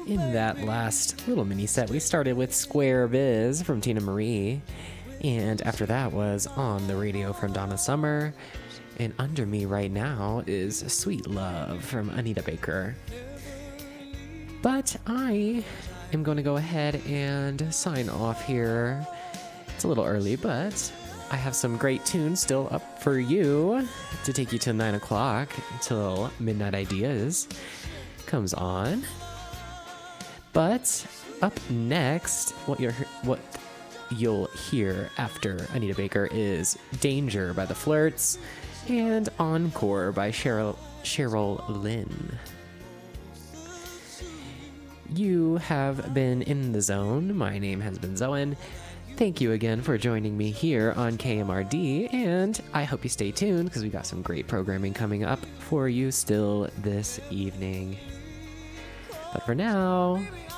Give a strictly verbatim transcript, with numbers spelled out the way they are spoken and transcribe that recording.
In that last little mini set, we started with Square Biz from Tina Marie, and after that was On the Radio from Donna Summer, and under me right now is Sweet Love from Anita Baker. But I am going to go ahead and sign off here. It's a little early, but I have some great tunes still up for you to take you till nine o'clock until Midnight Ideas comes on. But up next, what you're what you'll hear after Anita Baker is Danger by the Flirts and Encore by Cheryl Cheryl Lynn. You have been in the zone. My name has been Zoen. Thank you again for joining me here on K M R D, and I hope you stay tuned because we got some great programming coming up for you still this evening. But for now,